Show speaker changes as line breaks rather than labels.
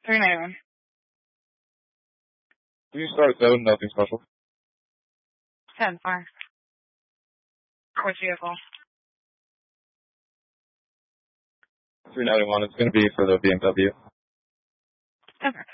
391.
You can start at 7, nothing special.
10-4. Which vehicle?
391, it's going to be for the BMW.
Okay.